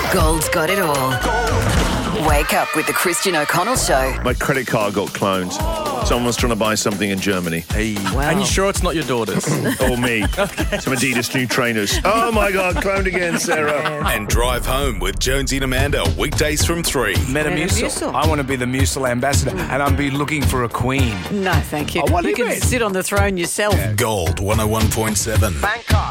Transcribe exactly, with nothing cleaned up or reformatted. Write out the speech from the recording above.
Gold's got it all. Wake up with the Christian O'Connell Show. My credit card got cloned. Someone was trying to buy something in Germany. Hey. Wow. And you sure it's not your daughter's? Or me. Some Adidas new trainers. Oh my God, cloned again, Sarah. And Drive Home with Jonesy and Amanda, weekdays from three. Metamucil. Metamucil. I want to be the Mucil ambassador, and I'm be looking for a queen. No, thank you. Oh, what do you you can mean? sit on the throne yourself. Gold one oh one point seven. Bangkok.